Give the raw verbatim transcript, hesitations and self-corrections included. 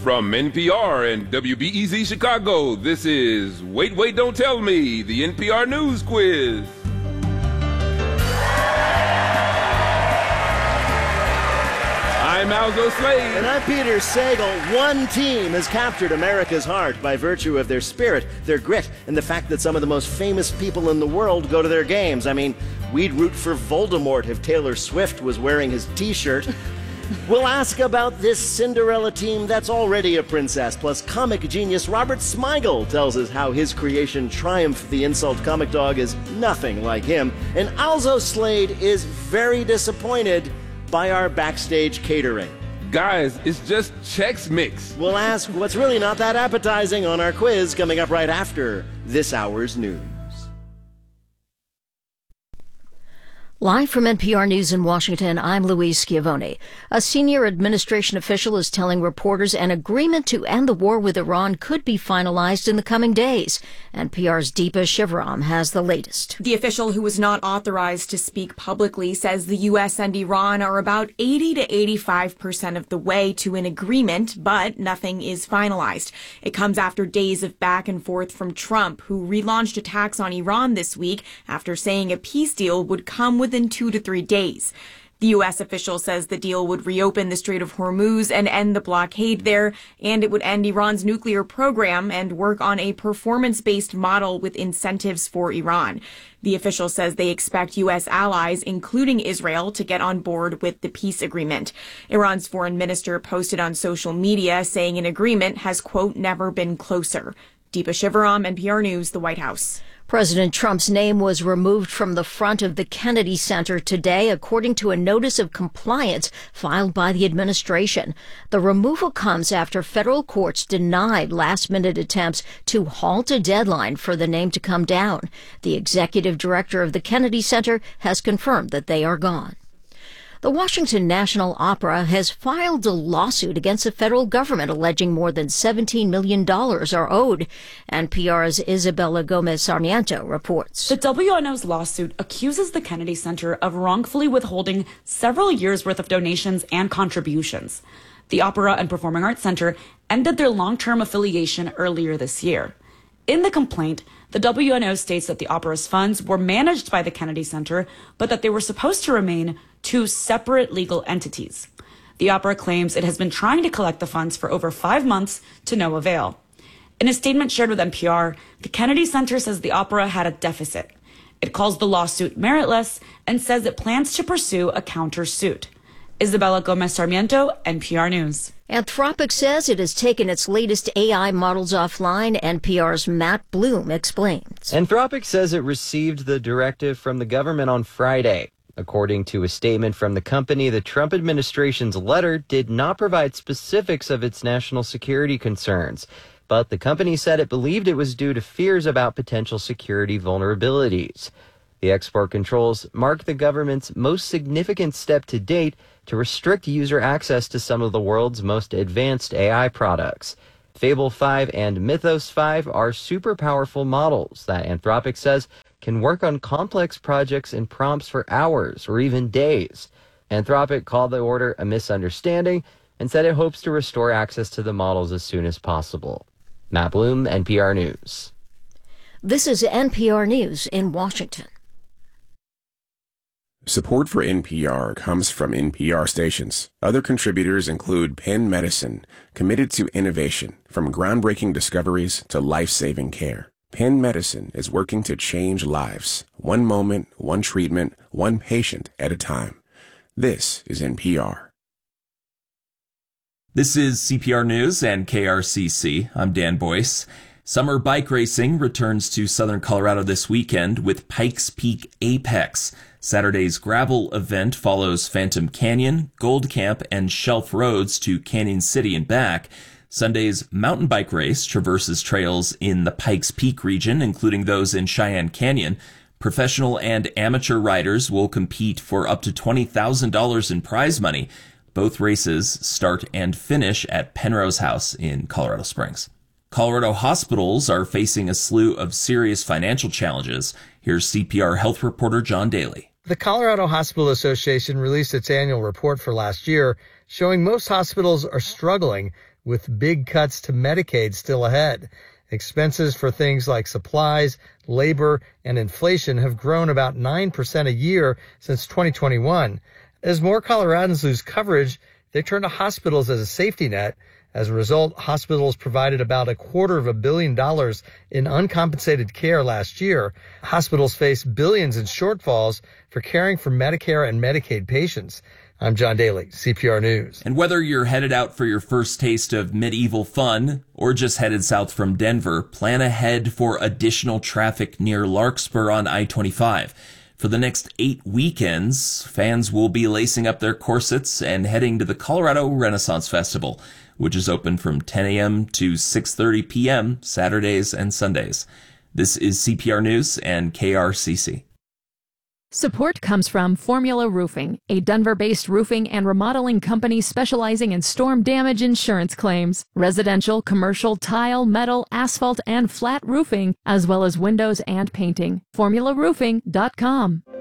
From N P R and W B E Z Chicago, this is Wait, Wait, Don't Tell Me, the N P R News Quiz. I'm Alzo Slade. And I'm Peter Sagal. One team has captured America's heart by virtue of their spirit, their grit, and the fact that some of the most famous people in the world go to their games. I mean, we'd root for Voldemort if Taylor Swift was wearing his t-shirt. We'll ask about this Cinderella team that's already a princess. Plus, comic genius Robert Smigel tells us how his creation Triumph the Insult Comic Dog is nothing like him. And Alzo Slade is very disappointed by our backstage catering. Guys, it's just Chex Mix. We'll ask what's really not that appetizing on our quiz coming up right after this hour's news. Live from N P R News in Washington, I'm Louise Schiavone. A senior administration official is telling reporters an agreement to end the war with Iran could be finalized in the coming days. N P R's Deepa Shivaram has the latest. The official, who was not authorized to speak publicly, says the U S and Iran are about eighty to eighty-five percent of the way to an agreement, but nothing is finalized. It comes after days of back and forth from Trump, who relaunched attacks on Iran this week after saying a peace deal would come within two to three days. The U S official says the deal would reopen the Strait of Hormuz and end the blockade there, and it would end Iran's nuclear program and work on a performance-based model with incentives for Iran. The official says they expect U S allies, including Israel, to get on board with the peace agreement. Iran's foreign minister posted on social media saying an agreement has, quote, never been closer. Deepa Shivaram, N P R News, the White House. President Trump's name was removed from the front of the Kennedy Center today, according to a notice of compliance filed by the administration. The removal comes after federal courts denied last-minute attempts to halt a deadline for the name to come down. The executive director of the Kennedy Center has confirmed that they are gone. The Washington National Opera has filed a lawsuit against the federal government alleging more than seventeen million dollars are owed. N P R's Isabella Gomez Sarmiento reports. The W N O's lawsuit accuses the Kennedy Center of wrongfully withholding several years' worth of donations and contributions. The Opera and Performing Arts Center ended their long-term affiliation earlier this year. In the complaint, the W N O states that the opera's funds were managed by the Kennedy Center, but that they were supposed to remain two separate legal entities. The opera claims it has been trying to collect the funds for over five months to no avail. In a statement shared with N P R, the Kennedy Center says the opera had a deficit. It calls the lawsuit meritless and says it plans to pursue a countersuit. Isabella Gomez Sarmiento, N P R News. Anthropic says it has taken its latest A I models offline. N P R's Matt Bloom explains. Anthropic says it received the directive from the government on Friday. According to a statement from the company, the Trump administration's letter did not provide specifics of its national security concerns, but the company said it believed it was due to fears about potential security vulnerabilities. The export controls mark the government's most significant step to date to restrict user access to some of the world's most advanced A I products. Fable five and Mythos five are super powerful models that Anthropic says can work on complex projects and prompts for hours or even days. Anthropic called the order a misunderstanding and said it hopes to restore access to the models as soon as possible. Matt Bloom, N P R News. This is N P R News in Washington. Support for N P R comes from N P R stations. Other contributors include Penn Medicine, committed to innovation, from groundbreaking discoveries to life-saving care. Penn Medicine is working to change lives, one moment, one treatment, one patient at a time. This is N P R. This is C P R News and K R C C. I'm Dan Boyce. Summer bike racing returns to southern Colorado this weekend with Pikes Peak Apex. Saturday's gravel event follows Phantom Canyon, Gold Camp, and Shelf Roads to Canyon City and back. Sunday's mountain bike race traverses trails in the Pikes Peak region, including those in Cheyenne Canyon. Professional and amateur riders will compete for up to twenty thousand dollars in prize money. Both races start and finish at Penrose House in Colorado Springs. Colorado hospitals are facing a slew of serious financial challenges. Here's C P R health reporter John Daly. The Colorado Hospital Association released its annual report for last year, showing most hospitals are struggling with big cuts to Medicaid still ahead. Expenses for things like supplies, labor, and inflation have grown about nine percent a year since twenty twenty-one. As more Coloradans lose coverage, they turn to hospitals as a safety net. As a result, hospitals provided about a quarter of a billion dollars in uncompensated care last year. Hospitals face billions in shortfalls for caring for Medicare and Medicaid patients. I'm John Daly, C P R News. And whether you're headed out for your first taste of medieval fun or just headed south from Denver, plan ahead for additional traffic near Larkspur on I twenty-five. For the next eight weekends, fans will be lacing up their corsets and heading to the Colorado Renaissance Festival, which is open from ten a.m. to six thirty p.m. Saturdays and Sundays. This is C P R News and K R C C. Support comes from Formula Roofing, a Denver-based roofing and remodeling company specializing in storm damage insurance claims, residential, commercial, tile, metal, asphalt, and flat roofing, as well as windows and painting. formula roofing dot com.